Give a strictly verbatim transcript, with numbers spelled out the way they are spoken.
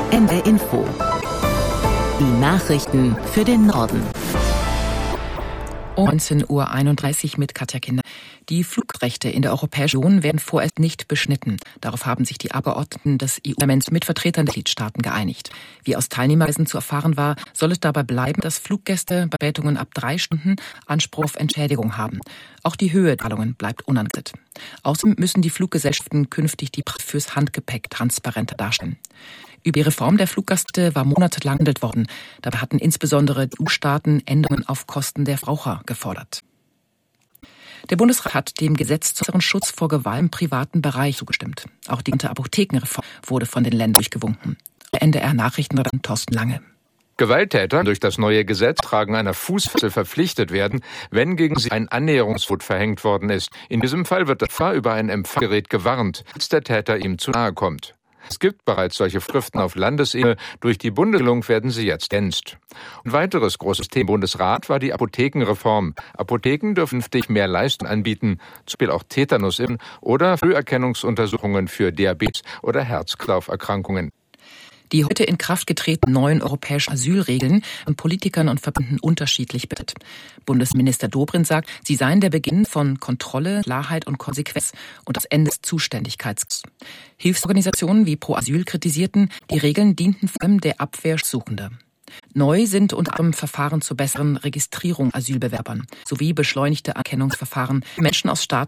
N D R Info. Die Nachrichten für den Norden. neunzehn Uhr einunddreißig mit Katja Kinder. Die Flugrechte in der Europäischen Union werden vorerst nicht beschnitten. Darauf haben sich die Abgeordneten des E U-Parlaments mit Vertretern der Mitgliedstaaten geeinigt. Wie aus Teilnehmerweisen zu erfahren war, soll es dabei bleiben, dass Fluggäste bei Verspätungen ab drei Stunden Anspruch auf Entschädigung haben. Auch die Höhe der Zahlungen bleibt unangetastet. Außerdem müssen die Fluggesellschaften künftig die Preise fürs Handgepäck transparenter darstellen. Über die Reform der Fluggäste war monatelang verhandelt worden. Dabei hatten insbesondere die E U-Staaten Änderungen auf Kosten der Verbraucher gefordert. Der Bundesrat hat dem Gesetz zum besseren Schutz vor Gewalt im privaten Bereich zugestimmt. Auch die Apothekenreform wurde von den Ländern durchgewunken. N D R-Nachrichtenredakteur Thorsten Lange. Gewalttäter durch das neue Gesetz tragen einer Fußfessel verpflichtet werden, wenn gegen sie ein Annäherungsverbot verhängt worden ist. In diesem Fall wird der Opfer über ein Empfangsgerät gewarnt, als der Täter ihm zu nahe kommt. Es gibt bereits solche Vorschriften auf Landesebene. Durch die Bundesregelung werden sie jetzt ergänzt. Ein weiteres großes Thema im Bundesrat war die Apothekenreform. Apotheken dürfen künftig mehr Leistungen anbieten, zum Beispiel auch Tetanusimpfungen oder Früherkennungsuntersuchungen für Diabetes oder Herz-Kreislauf-Erkrankungen. Die heute in Kraft getretenen neuen europäischen Asylregeln von Politikern und Verbänden unterschiedlich bewertet. Bundesminister Dobrindt sagt, sie seien der Beginn von Kontrolle, Klarheit und Konsequenz und das Ende des Zuständigkeits. Hilfsorganisationen wie Pro Asyl kritisierten, die Regeln dienten vor allem der Abwehr Suchender. Neu sind unter anderem Verfahren zur besseren Registrierung Asylbewerbern sowie beschleunigte Erkennungsverfahren für Menschen aus Staaten